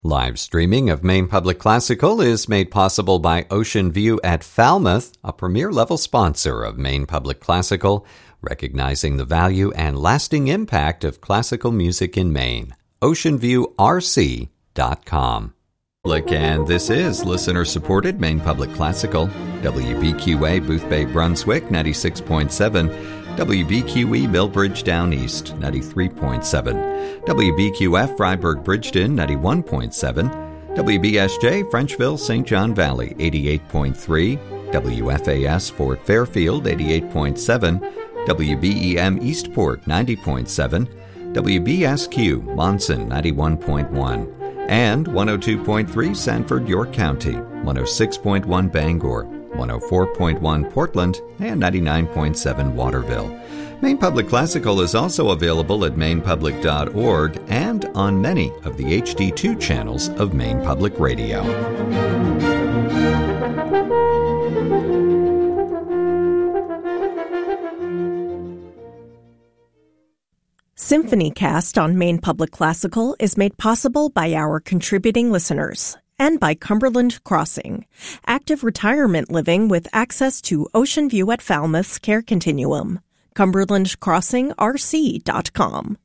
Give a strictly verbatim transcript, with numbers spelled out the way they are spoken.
Live streaming of Maine Public Classical is made possible by Ocean View at Falmouth, a premier-level sponsor of Maine Public Classical, recognizing the value and lasting impact of classical music in Maine. ocean view r c dot com. And this is listener-supported Maine Public Classical, W B Q A Boothbay Brunswick ninety-six point seven, W B Q E Millbridge Down East ninety-three point seven, W B Q F Freiburg Bridgeton ninety-one point seven, W B S J Frenchville Saint John Valley eighty-eight point three, W F A S Fort Fairfield eighty-eight point seven, W B E M Eastport ninety point seven, W B S Q Monson ninety-one point one, and one oh two point three Sanford, York County, one oh six point one Bangor, one oh four point one Portland, and ninety-nine point seven Waterville. Maine Public Classical is also available at maine public dot org and on many of the H D two channels of Maine Public Radio. SymphonyCast on Maine Public Classical is made possible by our contributing listeners and by Cumberland Crossing, active retirement living with access to Ocean View at Falmouth's Care Continuum. cumberland crossing r c dot com.